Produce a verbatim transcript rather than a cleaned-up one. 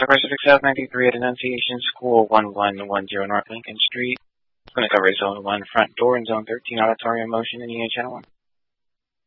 Officer Pacific South ninety-three at Annunciation School, one one one zero North Lincoln Street. It's going to cover Zone one front door and Zone thirteen auditorium motion in E A Channel one.